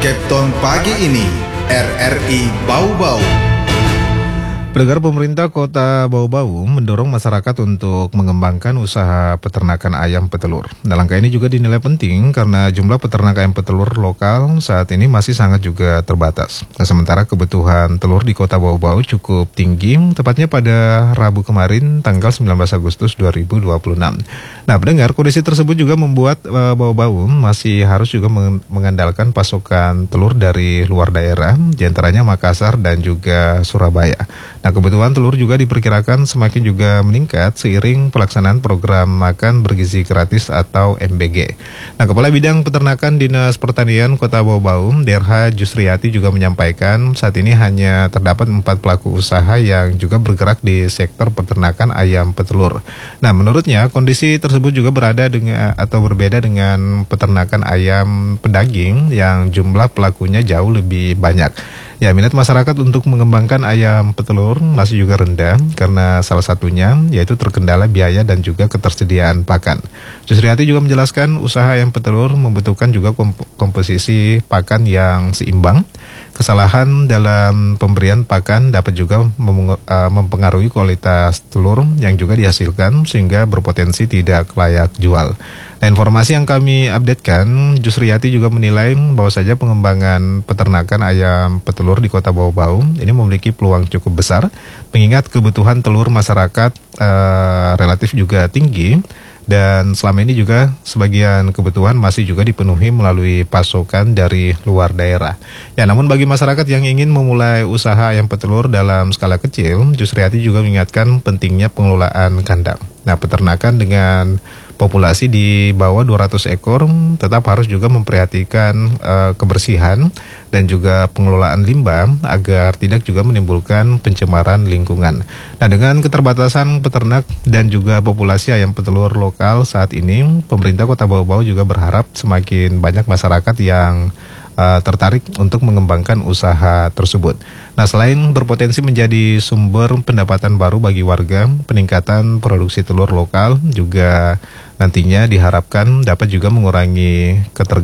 Kepton pagi ini, RRI Bau-Bau. Pendengar, pemerintah Kota Bau-Bau mendorong masyarakat untuk mengembangkan usaha peternakan ayam petelur. Nah, langkah ini juga dinilai penting karena jumlah peternak ayam petelur lokal saat ini masih sangat juga terbatas. Nah, sementara kebutuhan telur di Kota Bau-Bau cukup tinggi, tepatnya pada Rabu kemarin tanggal 19 Agustus 2026. Nah, pendengar, kondisi tersebut juga membuat Bau-Bau masih harus juga mengandalkan pasokan telur dari luar daerah, diantaranya Makassar dan juga Surabaya. Nah, kebutuhan telur juga diperkirakan semakin juga meningkat seiring pelaksanaan program makan bergizi gratis atau MBG. Nah, Kepala Bidang Peternakan Dinas Pertanian Kota Bau-Bau, DRH Jusriati juga menyampaikan saat ini hanya terdapat 4 pelaku usaha yang juga bergerak di sektor peternakan ayam petelur. Nah, menurutnya kondisi tersebut juga berbeda dengan peternakan ayam pedaging yang jumlah pelakunya jauh lebih banyak. Ya, minat masyarakat untuk mengembangkan ayam petelur masih juga rendah karena salah satunya yaitu terkendala biaya dan juga ketersediaan pakan. Jusriati juga menjelaskan usaha ayam petelur membutuhkan juga komposisi pakan yang seimbang. Kesalahan dalam pemberian pakan dapat juga mempengaruhi kualitas telur yang juga dihasilkan sehingga berpotensi tidak layak jual. Nah, informasi yang kami updatekan, Jusriati juga menilai bahwa saja pengembangan peternakan ayam petelur di Kota Bau-Bau ini memiliki peluang cukup besar, mengingat kebutuhan telur masyarakat relatif juga tinggi. Dan selama ini juga sebagian kebutuhan masih juga dipenuhi melalui pasokan dari luar daerah. Ya, namun bagi masyarakat yang ingin memulai usaha ayam petelur dalam skala kecil, Jusriati juga mengingatkan pentingnya pengelolaan kandang. Nah, peternakan dengan populasi di bawah 200 ekor tetap harus juga memperhatikan kebersihan dan juga pengelolaan limbah agar tidak juga menimbulkan pencemaran lingkungan. Nah, dengan keterbatasan peternak dan juga populasi ayam petelur lokal saat ini, pemerintah Kota Bau-Bau juga berharap semakin banyak masyarakat yang tertarik untuk mengembangkan usaha tersebut. Nah, selain berpotensi menjadi sumber pendapatan baru bagi warga, peningkatan produksi telur lokal juga nantinya diharapkan dapat juga mengurangi